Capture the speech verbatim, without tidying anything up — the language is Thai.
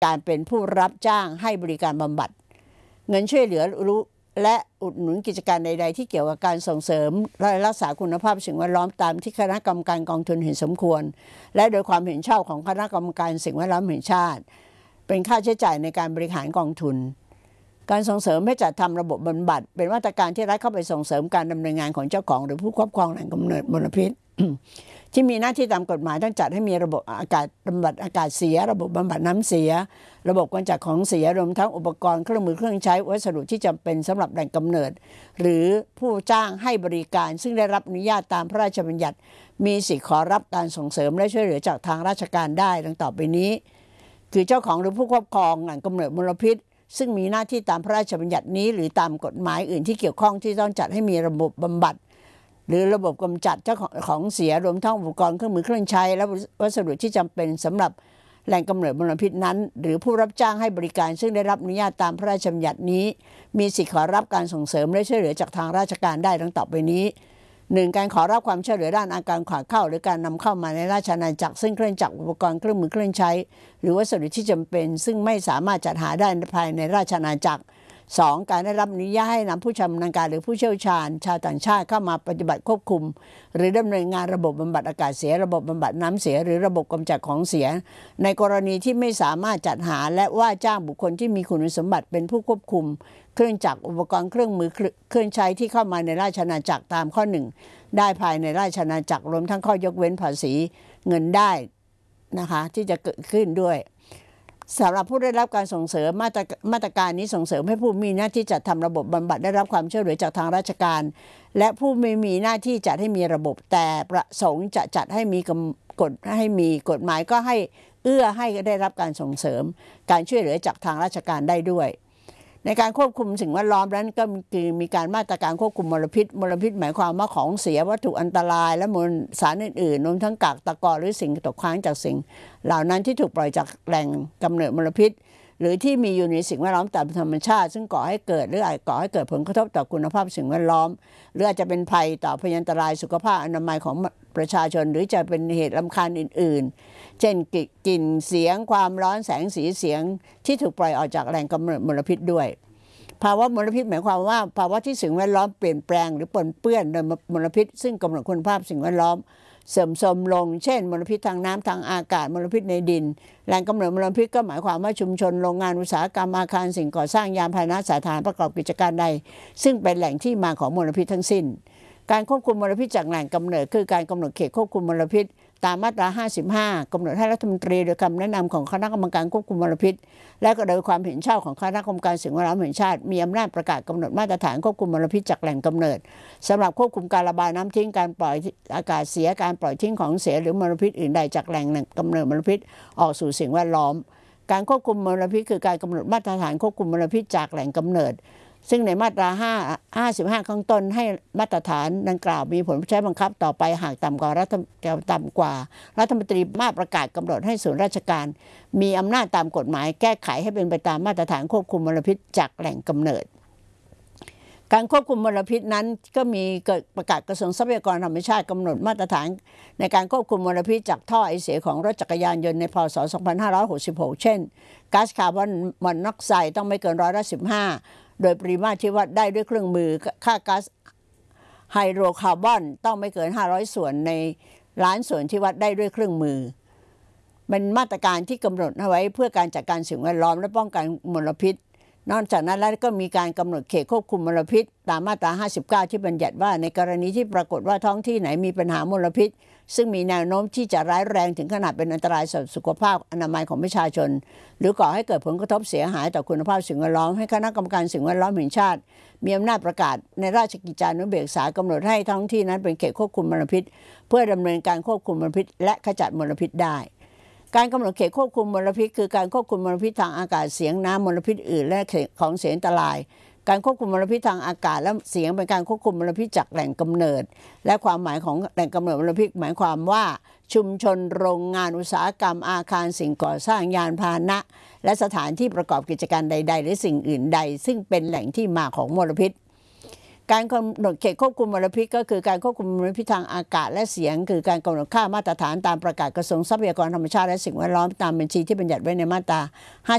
การเป็นผู้รับจ้างให้บริการบำบัดเงินช่วยเหลือและอุดหนุนกิจการใดๆที่เกี่ยวกับการส่งเสริมและรักษาคุณภาพสิ่งแวดล้อมตามที่คณะกรรมการกองทุนเห็นสมควรและโดยความเห็นชอบของคณะกรรมการสิ่งแวดล้อมแห่งชาติเป็นค่าใช้จ่ายในการบริหารกองทุนการส่งเสริมให้จัดทำระบบบำบัดเป็นมาตรการที่รัฐเข้าไปส่งเสริมการดำเนินงานของเจ้าของหรือผู้ครอบครองแหล่งกำเนิดมลพิษ ที่มีหน้าที่ตามกฎหมายต้องจัดให้มีระบบอากาศบำบัดอากาศเสียระบบบำบัดน้ำเสียระบบกำจัดของเสียรวมทั้งอุปกรณ์เครื่องมือเครื่องใช้วัสดุที่จำเป็นสำหรับแหล่งกำเนิดหรือผู้จ้างให้บริการซึ่งได้รับอนุญาตตามพระราชบัญญัติมีสิทธิขอรับการส่งเสริมและช่วยเหลือจากทางราชการได้ดังต่อไปนี้คือเจ้าของหรือผู้ครอบครองแหล่งกำเนิดมลพิษซึ่งมีหน้าที่ตามพระราชบัญญัตินี้หรือตามกฎหมายอื่นที่เกี่ยวข้องที่ต้องจัดให้มีระบบบำบัดหรือระบบกำจัดเจ้าของเสียรวมทั้งอุปกรณ์เครื่องมือเครื่องใช้และวัสดุที่จำเป็นสำหรับแหล่งกำเนิดมลพิษนั้นหรือผู้รับจ้างให้บริการซึ่งได้รับอนุญาตตามพระราชบัญญัตินี้มีสิทธิขอรับการส่งเสริมและช่วยเหลือจากทางราชการได้ดังต่อไปนี้หนึ่งการขอรับความช่วยเหลือด้านอาการขาดเข้าหรือการนำเข้ามาในราชอาณาจักรซึ่งเครื่องจักรอุปกรณ์เครื่องมือเครื่องใช้หรือวัสดุที่จำเป็นซึ่งไม่สามารถจัดหาได้ภายในราชอาณาจักรสองการได้รับอนุญาตให้นำผู้ชำนาญการหรือผู้เชี่ยวชาญชาวต่างชาติเข้ามาปฏิบัติควบคุมหรือดำเนินงานระบบบำบัดอากาศเสียระบบบำบัดน้ำเสียหรือระบบกำจัดของเสียในกรณีที่ไม่สามารถจัดหาและว่าจ้างบุคคลที่มีคุณสมบัติเป็นผู้ควบคุมเครื่องจักรอุปกรณ์เครื่องมือเครื่องใช้ที่เข้ามาในราชอาณาจักรตามข้อหนึ่งได้ภายในราชอาณาจักรรวมทั้งข้อยกเว้นภาษีเงินได้นะคะที่จะเกิดขึ้นด้วยสำหรับผู้ได้รับการส่งเสริมมาตรมาตรการนี้ส่งเสริมให้ผู้มีหน้าที่จัดทำระบบบำบัดได้รับความช่วยเหลือจากทางราชการและผู้ไม่มีหน้าที่จัดให้มีระบบแต่ประสงค์จะจัดให้มีกฎให้มีกฎหมายก็ให้เอื้อให้ได้รับการส่งเสริมการช่วยเหลือจากทางราชการได้ด้วยในการควบคุมสิ่งแวดล้อมนั้นก็คือมีการมาตรการควบคุมมลพิษมลพิษหมายความว่าของเสียวัตถุอันตรายและมลสารอื่นๆรวมทั้งกากตะกอนหรือสิ่งตกค้างจากสิ่งเหล่านั้นที่ถูกปล่อยจากแหล่งกำเนิดมลพิษหรือที่มีอยู่ในสิ่งแวดล้อมตามธรรมชาติซึ่งก่อให้เกิดหรืออาจก่อให้เกิดผลกระทบต่อคุณภาพสิ่งแวดล้อมหรืออาจจะเป็นภัยต่อพยันตรายสุขภาพอนามัยของประชาชนหรือจะเป็นเหตุรำคาญอื่นๆเช่นกลิ่นเสียงความร้อนแสงสีเสียงที่ถูกปล่อยออกจากแหล่งกำเนิดมลพิษด้วยภาวะมลพิษหมายความว่าภาวะที่สิ่งแวดล้อมเปลี่ยนแปลงหรือปนเปื้อนโดยมลพิษซึ่งกำหนดคุณภาพสิ่งแวดล้อมเสื่อมโทรมลงเช่นมลพิษทางน้ำทางอากาศมลพิษในดินแหล่งกำเนิดมลพิษก็หมายความว่าชุมชนโรงงานอุตสาหกรรมอาคารสิ่งก่อสร้างยานพาหนะสถานประกอบกิจการใดซึ่งเป็นแหล่งที่มาของมลพิษทั้งสิ้นการควบคุมมลพิษจากแหล่งกำเนิดคือการกำหนดเขตควบคุมมลพิษตามมาตราห้าสิบห้ากำหนดให้รัฐมนตรีโดยคำแนะนำของคณะกรรมการควบคุมมลพิษและก็โดยความเห็นชอบของคณะกรรมการสิ่งแวดล้อมแห่งชาติมีอำนาจประกาศกำหนดมาตรฐานควบคุมมลพิษจากแหล่งกำเนิดสำหรับควบคุมการระบายน้ำทิ้งการปล่อยอากาศเสียการปล่อยทิ้งของเสียหรือมลพิษอื่นใดจากแหล่งกำเนิดมลพิษออกสู่สิ่งแวดล้อมการควบคุมมลพิษคือการกำหนดมาตรฐานควบคุมมลพิษจากแหล่งกำเนิดซึ่งในมาตราห้า ห้าสิบห้าข้างต้นให้มาตรฐานดังกล่าวมีผลใช้บังคับต่อไปหากต่ำกว่ารัฐต่ำกว่ารัฐมนตรีมาประกาศกำหนดให้ส่วนราชการมีอำนาจตามกฎหมายแก้ไขให้เป็นไปตามมาตรฐานควบคุมมลพิษจากแหล่งกำเนิดการควบคุมมลพิษนั้นก็มีประกาศกระทรวงทรัพยากรธรรมชาติกำหนดมาตรฐานในการควบคุมมลพิษจากท่อไอเสียของรถจักรยานยนต์ในพ.ศ. สองพันห้าร้อยหกสิบหกเช่นก๊าซคาร์บอนมอนอกไซด์ต้องไม่เกินร้อยละสิบห้าโดยปริมาตรที่วัดได้ด้วยเครื่องมือค่าก๊าซไฮโดรคาร์บอนต้องไม่เกินห้าร้อยส่วนในล้านส่วนที่วัดได้ด้วยเครื่องมือเป็นมาตรการที่กำหนดเอาไว้เพื่อการจัดการสิ่งแวดล้อมและป้องกันมลพิษนอกจากนั้นแล้วก็มีการกำหนดเขตควบคุมมลพิษตามมาตราห้าสิบเก้าที่บัญญัติว่าในกรณีที่ปรากฏว่าท้องที่ไหนมีปัญหามลพิษซึ่งมีแนวโน้มที่จะร้ายแรงถึงขนาดเป็นอันตรายต่อสุขภาพอนามัยของประชาชนหรือก่อให้เกิดผลกระทบเสียหายต่อคุณภาพสิ่งแวดล้อมให้คณะกรรมการสิ่งแวดล้อมแห่งชาติมีอำนาจประกาศในราชกิจจานุเบกษากำหนดให้ท้องที่นั้นเป็นเขตควบคุมมลพิษเพื่อดำเนินการควบคุมมลพิษและขจัดมลพิษได้การกำหนดเขตควบคุมมลพิษคือการควบคุมมลพิษทางอากาศเสียงน้ำมลพิษอื่นและของเสียอันตรายการควบคุมมลพิษทางอากาศและเสียงเป็นการควบคุมมลพิษจากแหล่งกำเนิดและความหมายของแหล่งกำเนิดมลพิษหมายความว่าชุมชนโรงงานอุตสาหกรรมอาคารสิ่งก่อสร้างยานพาหนะและสถานที่ประกอบกิจการใดๆหรือสิ่งอื่นใดซึ่งเป็นแหล่งที่มาของมลพิษการกำหนดเขตควบคุมมลพิษก็คือการควบคุมมลพิษทางอากาศและเสียงคือการกำหนดค่ามาตรฐานตามประกาศกระทรวงทรัพยากรธรรมชาติและสิ่งแวดล้อมตามบัญชีที่บัญญัติไว้ในมาตราห้า